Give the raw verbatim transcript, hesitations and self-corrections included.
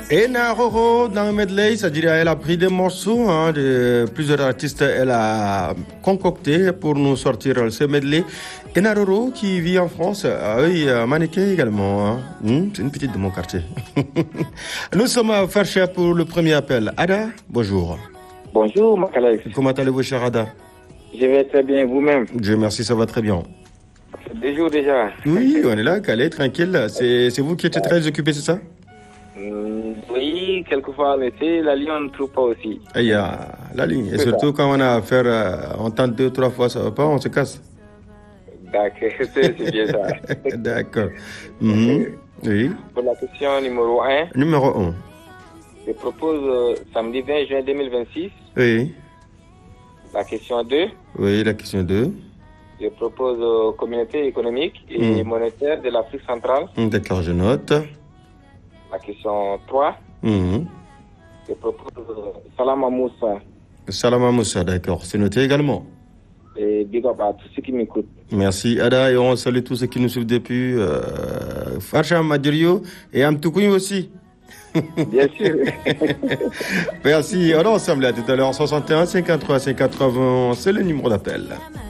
Et Naroro dans le medley, c'est-à-dire elle a pris des morceaux hein, de plusieurs artistes, elle a concocté pour nous sortir ce medley. Et Naroro qui vit en France, ah oui, mannequin également. Hein. Hum, c'est une petite de mon quartier. Nous sommes à faire cher pour le premier appel. Ada, bonjour. Bonjour, Makalex. Comment allez-vous, cher Ada? Je vais très bien, vous-même? Dieu merci, ça va très bien. C'est deux jours déjà. Oui, on est là, calé, tranquille. C'est, c'est vous qui êtes très occupé, c'est ça? Mmh, oui, quelquefois en été, la ligne ne trouve pas aussi. Aïe, la ligne. Et c'est surtout ça. Quand on a affaire, euh, on tente deux, trois fois, ça va pas, on se casse. D'accord, c'est, c'est bien ça. D'accord. Mmh. Oui. Pour la question numéro un. Numéro un. Je propose euh, samedi vingt juin deux mille vingt-six. Oui. La question deux. Oui, la question deux. Je propose euh, communauté économique et mmh. monétaire de l'Afrique centrale. D'accord, je note. La question trois. Mmh. Je propose euh, Salama Moussa. Salama Moussa, d'accord. C'est noté également. Et big up à tous ceux qui m'écoutent. Merci Ada et on salue tous ceux qui nous suivent depuis euh, Farcha Madjurio et Amtoukouni aussi. Bien sûr. Merci. On est ensemble à tout à l'heure. soixante et un cinquante-trois cinquante-trois, c'est le numéro d'appel.